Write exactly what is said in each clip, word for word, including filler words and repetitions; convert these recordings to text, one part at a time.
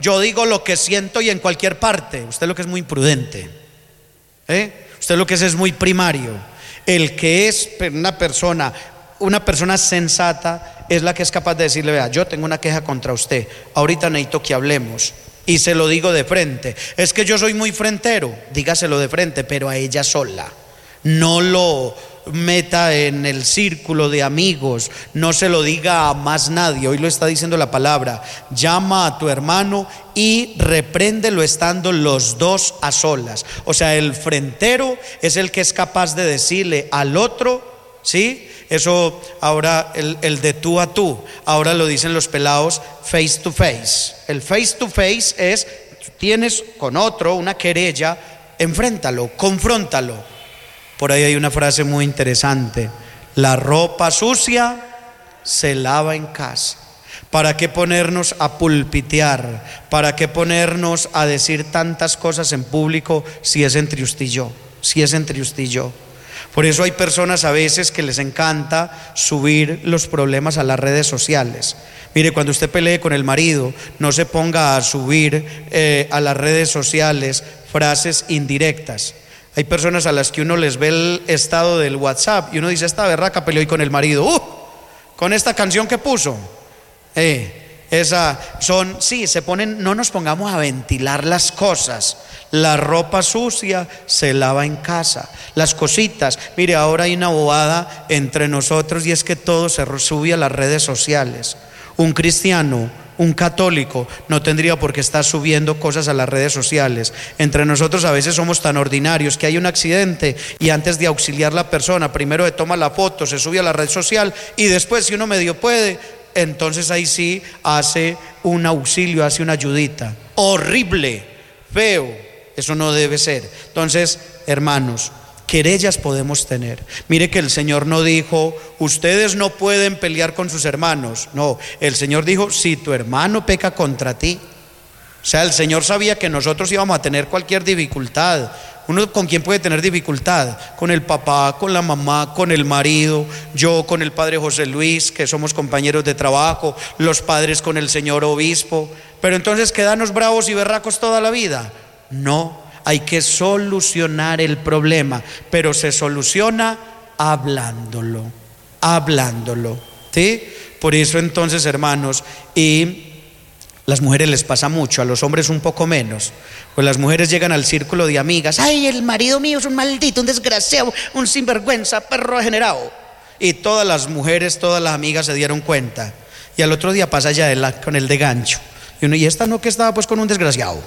yo digo lo que siento y en cualquier parte. Usted lo que es muy imprudente, ¿eh? Usted lo que es es muy primario. El que es una persona, una persona sensata es la que es capaz de decirle: vea, yo tengo una queja contra usted, ahorita necesito que hablemos. Y se lo digo de frente. Es que yo soy muy frentero, dígaselo de frente, pero a ella sola. No lo meta en el círculo de amigos, no se lo diga a más nadie. Hoy lo está diciendo la palabra: llama a tu hermano y repréndelo estando los dos a solas. O sea, el frentero es el que es capaz de decirle al otro, ¿sí? Eso ahora, el, el de tú a tú, ahora lo dicen los pelados, face to face. El face to face es: tienes con otro una querella, enfréntalo, confróntalo. Por ahí hay una frase muy interesante: la ropa sucia se lava en casa. ¿Para qué ponernos a pulpitear? ¿Para qué ponernos a decir tantas cosas en público si es entre usted y yo? Si es entre usted y yo. Por eso hay personas a veces que les encanta subir los problemas a las redes sociales. Mire, cuando usted pelee con el marido, no se ponga a subir eh, a las redes sociales frases indirectas. Hay personas a las que uno les ve el estado del WhatsApp y uno dice: esta berraca peleó hoy con el marido, uh, con esta canción que puso. Eh, esa son, sí, se ponen, no nos pongamos a ventilar las cosas. La ropa sucia se lava en casa. Las cositas, mire, ahora hay una bobada entre nosotros y es que todo se sube a las redes sociales. Un cristiano, un católico no tendría por qué estar subiendo cosas a las redes sociales. Entre nosotros a veces somos tan ordinarios que hay un accidente y antes de auxiliar a la persona, primero se toma la foto, se sube a la red social y después, si uno medio puede, entonces ahí sí hace un auxilio, hace una ayudita. Horrible, feo. Eso no debe ser. Entonces, hermanos, querellas podemos tener. Mire que el Señor no dijo: ustedes no pueden pelear con sus hermanos. No, el Señor dijo: si tu hermano peca contra ti. O sea, el Señor sabía que nosotros íbamos a tener cualquier dificultad. Uno, ¿con quién puede tener dificultad? Con el papá, con la mamá, con el marido, yo con el padre José Luis, que somos compañeros de trabajo, los padres con el señor obispo. Pero entonces, ¿quedarnos bravos y berracos toda la vida? No, hay que solucionar el problema, pero se soluciona hablándolo, hablándolo, ¿sí? Por eso entonces, hermanos, y las mujeres les pasa mucho, a los hombres un poco menos. Pues las mujeres llegan al círculo de amigas: ay, el marido mío es un maldito, un desgraciado, un sinvergüenza, perro degenerado. Y todas las mujeres, todas las amigas se dieron cuenta. Y al otro día pasa ya el, con el de gancho. Y uno: y esta no, que estaba pues con un desgraciado.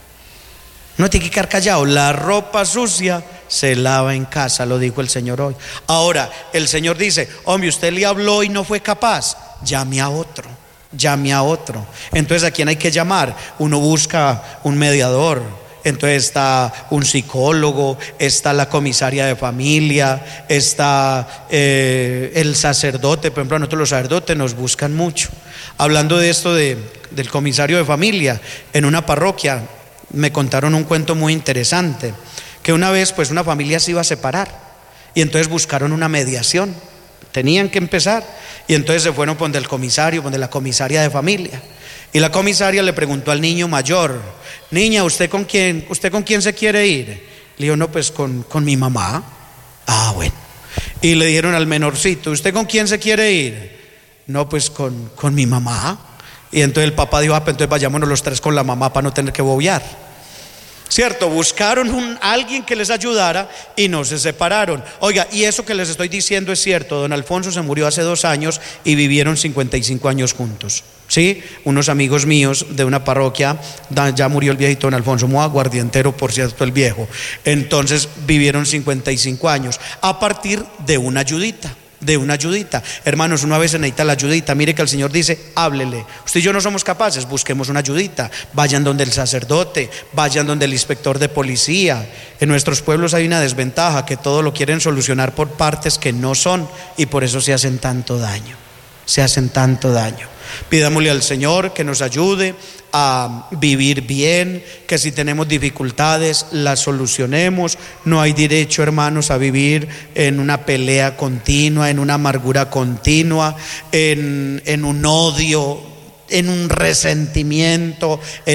No tiene que quedar callado. La ropa sucia se lava en casa, lo dijo el Señor hoy. Ahora, el Señor dice: hombre, usted le habló y no fue capaz, llame a otro, llame a otro. Entonces, ¿a quién hay que llamar? Uno busca un mediador. Entonces está un psicólogo, está la comisaria de familia, está eh, el sacerdote. Por ejemplo, a nosotros los sacerdotes nos buscan mucho. Hablando de esto de, del comisario de familia, en una parroquia me contaron un cuento muy interesante, que una vez pues una familia se iba a separar y entonces buscaron una mediación, tenían que empezar, y entonces se fueron donde el comisario, donde la comisaria de familia, y la comisaria le preguntó al niño mayor: niña, ¿usted con quién, usted con quién se quiere ir? Le dijo: no, pues con, con mi mamá. Ah, bueno. Y le dijeron al menorcito: ¿usted con quién se quiere ir? No, pues con, con mi mamá. Y entonces el papá dijo: ah, pues entonces vayámonos los tres con la mamá para no tener que bobear. Cierto, buscaron un, alguien que les ayudara y no se separaron. Oiga, y eso que les estoy diciendo es cierto. Don Alfonso se murió hace dos años y vivieron cincuenta y cinco años juntos. Sí, unos amigos míos de una parroquia, ya murió el viejito don Alfonso, muy aguardientero, por cierto, el viejo. Entonces vivieron cincuenta y cinco años a partir de una ayudita. De una ayudita. Hermanos, una vez se necesita la ayudita. Mire que el Señor dice: háblele. Usted y yo no somos capaces, busquemos una ayudita. Vayan donde el sacerdote, vayan donde el inspector de policía. En nuestros pueblos hay una desventaja, que todo lo quieren solucionar por partes que no son, y por eso se hacen tanto daño. Se hacen tanto daño. Pidámosle al Señor que nos ayude a vivir bien, que si tenemos dificultades las solucionemos. No hay derecho, hermanos, a vivir en una pelea continua, en una amargura continua, en, en un odio, en un resentimiento, en